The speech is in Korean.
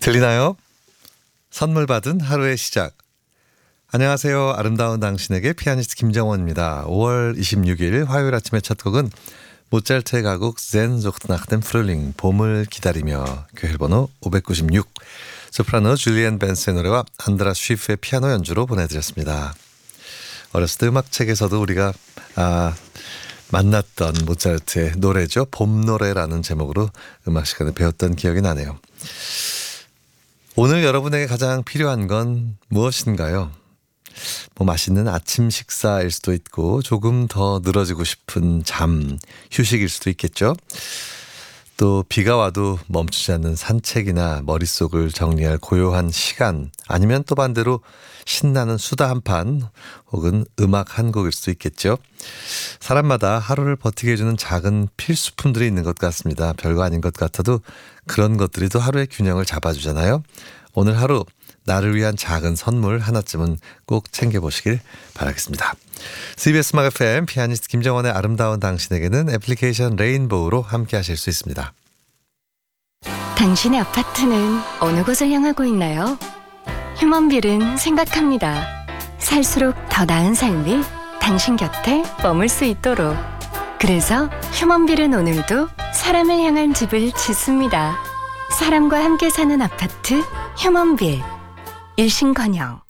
들리나요? 선물 받은 하루의 시작. 안녕하세요. 아름다운 당신에게 피아니스트 김정원입니다. 5월 26일 화요일 아침의 첫 곡은 모차르트의 가곡 Sehnsucht nach dem Frühling, 봄을 기다리며, 교회번호 596, 소프라노 줄리엔 벤스의 노래와 안드라스 쉬프의 피아노 연주로 보내드렸습니다. 어렸을 때 음악책에서도 우리가 만났던 모차르트의 노래죠. 봄노래라는 제목으로 음악 시간에 배웠던 기억이 나네요. 오늘 여러분에게 가장 필요한 건 무엇인가요? 맛있는 아침 식사일 수도 있고 조금 더 늘어지고 싶은 잠, 휴식일 수도 있겠죠. 또 비가 와도 멈추지 않는 산책이나 머릿속을 정리할 고요한 시간, 아니면 또 반대로 신나는 수다 한 판 혹은 음악 한 곡일 수도 있겠죠. 사람마다 하루를 버티게 해주는 작은 필수품들이 있는 것 같습니다. 별거 아닌 것 같아도 그런 것들이 또 하루의 균형을 잡아주잖아요. 오늘 하루 나를 위한 작은 선물 하나쯤은 꼭 챙겨보시길 바라겠습니다. CBS 음악 FM 피아니스트 김정원의 아름다운 당신에게는 애플리케이션 레인보우로 함께 하실 수 있습니다. 당신의 아파트는 어느 곳을 향하고 있나요? 휴먼빌은 생각합니다. 살수록 더 나은 삶이 당신 곁에 머물 수 있도록. 그래서 휴먼빌은 오늘도 사람을 향한 집을 짓습니다. 사람과 함께 사는 아파트 휴먼빌. 일신건영.